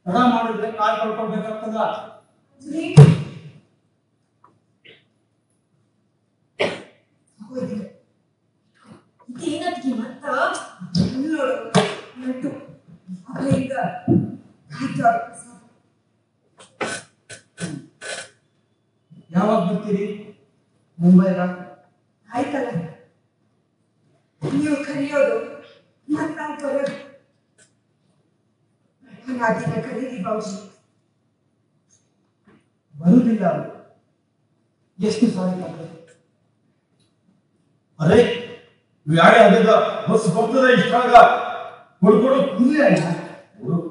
ತಡ ಮಾಡಿದ್ರೆ ಕಾಲ್ ಕಳ್ಕೊಳ್ಬೇಕಾಗ್ತದ. ಏನಕ್ಕೆ ಮತ್ತ ನೋಡು ನಟು ಈಗ ಯಾವಾಗ ಬರ್ತೀರಿ ಮುಂಬೈಗ? ಆಯ್ತಲ್ಲ, ನೀವು ಕರೆಯೋದು ಮತ್ತೆ ನಾವು ಬರೋದು. ದಿನ ಕರೀರಿ ಬಾಬು. ಬರುವುದಿಲ್ಲ. ಎಷ್ಟು ಸಾರಿ ಅರೆ ವ್ಯಾಯ ಬಸ್ ಬರ್ತದೆ ಇಷ್ಟಾಗ ಕೊಡ್ಕೊಡೋ ಕೂಲಿ